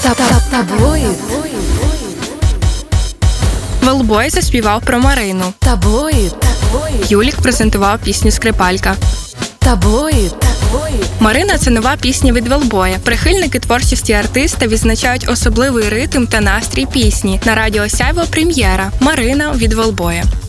Таблоїд. Велбой заспівав про Марину. Таблоїд. Юлік презентував пісню «Скрипалька». Таблоїд. Марина – це нова пісня від Велбоя. Прихильники творчості артиста відзначають особливий ритм та настрій пісні. На радіо Сяйво прем'єра «Марина» від Велбоя.